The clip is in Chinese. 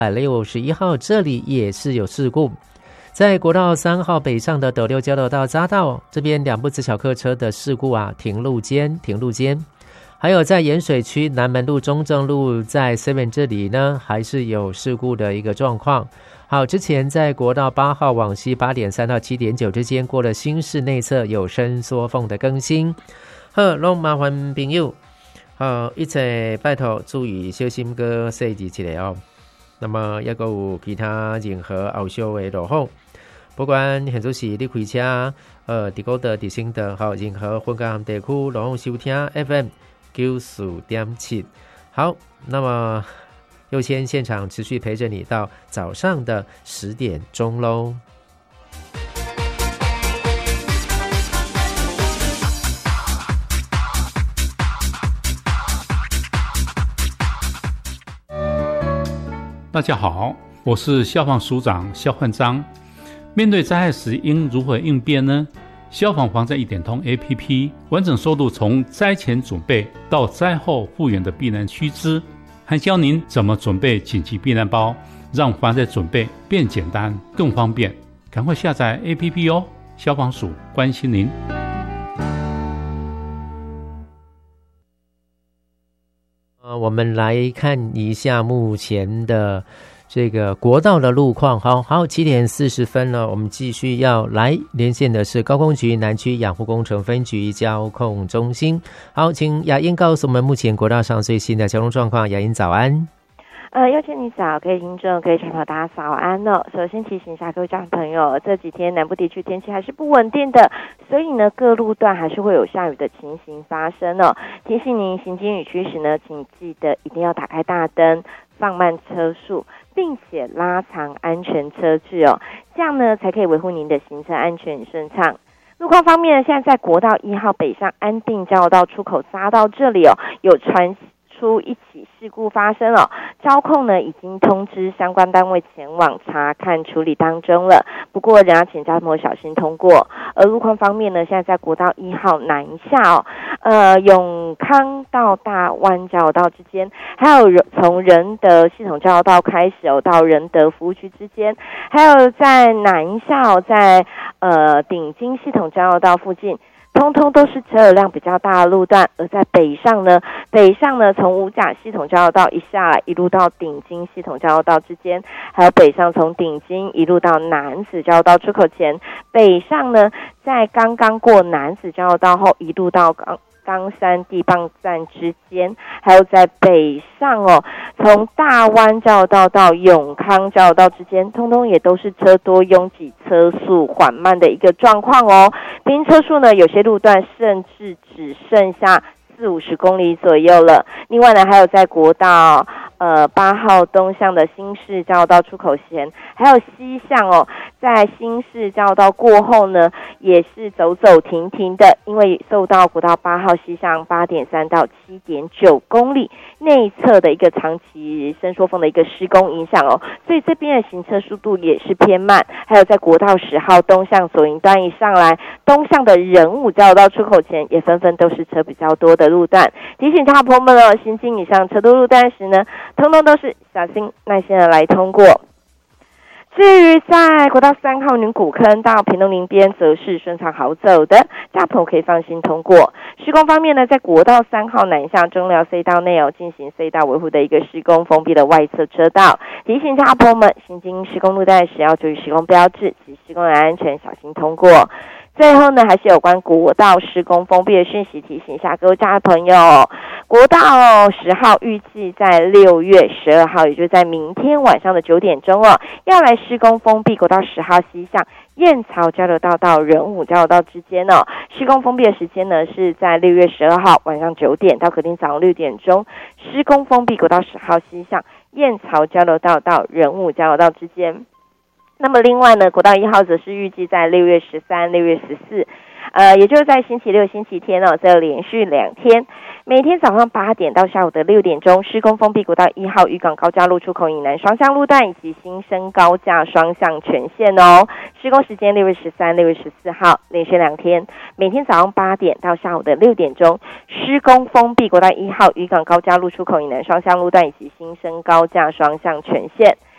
161号这里也是有事故，在国道3号北上的斗六交流道匝道这边2部自小客车的事故啊，停路间。还有在盐水区南门路、中正路在 7 这里呢，还是有事故的一个状况。好，之前在国道8号往西 8.3 到 7.9 之间过了新市内侧有伸缩缝的更新。好，拢麻烦朋友一切拜托注意小心个设置起来哦。那么也有其他任何后续的路况，不管现在是你开车在高德、在新德任何混合地区拢用收听 FM 94.7。好，那么佑先现场持续陪着你到早上的10点钟咯。 大家好，我是消防署长肖焕章。面对灾害时应如何应变呢？消防防灾一点通 APP 完整收录从灾前准备到灾后复原的避难须知，还教您怎么准备紧急避难包，让防灾准备变简单更方便。赶快下载 APP 哦！消防署关心您。 我们来看一下目前的这个国道的路况。好，7点40分了，我们继续要来连线的是高工局南区养护工程分局交控中心。好，请雅英告诉我们目前国道上最新的交通状况。雅英早安。 佑谦你早，各位听众、各位朋友大家早安哦。首先提醒一下各位家长朋友，这几天南部地区天气还是不稳定的，所以呢各路段还是会有下雨的情形发生哦。提醒您行经雨区时呢，请记得一定要打开大灯，放慢车速，并且拉长安全车距哦，这样呢才可以维护您的行车安全与顺畅。路况方面呢，现在在国道1号北上安定交流道出口匝道这里哦，有传出一起事故发生了，交控呢已经通知相关单位前往查看处理当中了，不过仍要请家朋友小心通过。而路况方面呢，现在在国道1号南下永康到大湾交流道之间，还有从仁德系统交流道开始到仁德服务区之间，还有在南下在顶金系统交流道附近，通通都是车流量比较大的路段。而在北上呢从五甲系统交流道一下来，一路到顶金系统交流道之间，还有北上从顶金一路到南子交流道出口前，北上呢在刚刚过南子交流道后，一路到冈山地磅站之间，还有在北上从大湾交流道到永康交流道之间，通通也都是车多拥挤、车速缓慢的一个状况哦。平均车速呢，有些路段甚至只剩下40-50公里左右了。另外呢，还有在国道8号东向的新市交流道出口前，还有西向在新市交流道过后呢，也是走走停停的，因为受到国道8号西向 8.3 到 7.9 公里内侧的一个长期伸缩缝的一个施工影响所以这边的行车速度也是偏慢。还有在国道10号东向左营段一上来，东向的仁武交流道出口前，也纷纷都是车比较多的路段。提醒大朋友们行经以上车多路段时呢，通通都是小心耐心的来通过。至于在国道3号宁古坑到屏东林边，则是顺畅好走的，大朋友可以放心通过。施工方面呢，在国道3号南向中寮隧道内进行隧道维护的一个施工封闭的外侧车道，提醒大朋友们行经施工路段时要注意施工标志及施工的安全，小心通过。最后呢，还是有关国道施工封闭的讯息，提醒一下各位家的朋友，国道10号预计在6月12号，也就是在明天晚上的9点钟要来施工封闭国道10号西向燕巢交流道到仁武交流道之间施工封闭的时间呢是在6月12号晚上9点到隔天早上6点钟，施工封闭国道10号西向燕巢交流道到仁武交流道之间。那么另外呢，国道1号则是预计在6月13、6月14，也就是在星期六、星期天这连续2天，每天早上8点到下午的6点钟，施工封闭国道1号渔港高架路出口以南双向路段以及新生高架双向全线施工时间6月13、6月14号，连续2天，每天早上8点到下午的6点钟，施工封闭国道1号渔港高架路出口以南双向路段以及新生高架双向全线。